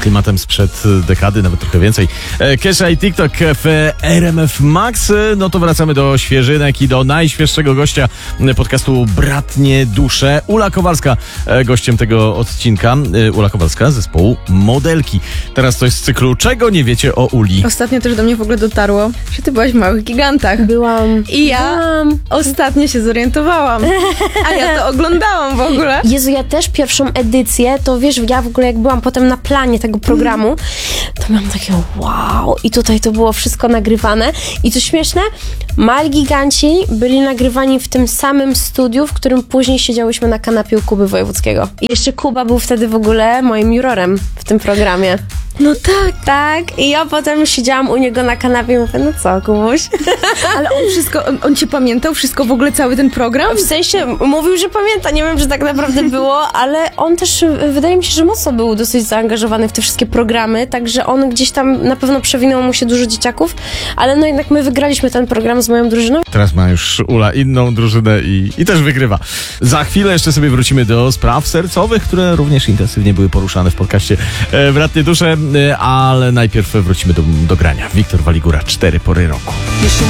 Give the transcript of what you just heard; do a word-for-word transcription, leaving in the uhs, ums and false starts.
klimatem sprzed dekady, nawet trochę więcej. Kesha i TikTok w R M F Max. No to wracamy do świeżynek i do najświeższego gościa podcastu Bratnie Dusze. Ula Kowalska gościem tego odcinka. Ula Kowalska z zespołu Modelki. Teraz to jest z cyklu Czego nie wiecie o Uli. Ostatnio też do mnie w ogóle dotarło, że ty byłaś w Małych Gigantach. Byłam. I ja Byłam. ostatnio się zorientowałam. A ja to oglądałam w ogóle. Jezu, ja też pierwszą edycję, to wiesz, ja w ogóle jak byłam potem na planie tego programu, to miałam takie wow. I tutaj to było wszystko nagrywane. I co śmieszne, Mali Giganci byli nagrywani w tym samym studiu, w którym później siedziałyśmy na kanapie u Kuby Wojewódzkiego. I jeszcze Kuba był wtedy w ogóle moim jurorem w tym programie. No tak. Tak, i ja potem siedziałam u niego na kanapie i mówię, no co, Kubuś? Ale on wszystko, on, on cię pamiętał? Wszystko w ogóle, cały ten program? W sensie mówił, że pamięta, nie wiem, czy tak naprawdę było, ale on też, wydaje mi się, że mocno był dosyć zaangażowany w te wszystkie programy, także on gdzieś tam na pewno przewinęło mu się dużo dzieciaków, ale no jednak my wygraliśmy ten program z moją drużyną. Teraz ma już Ula inną drużynę i, i też wygrywa. Za chwilę jeszcze sobie wrócimy do spraw sercowych, które również intensywnie były poruszane w podcaście e, Bratnie Dusze, e, ale najpierw wrócimy do, do grania. Wiktor Waligura, Cztery pory roku.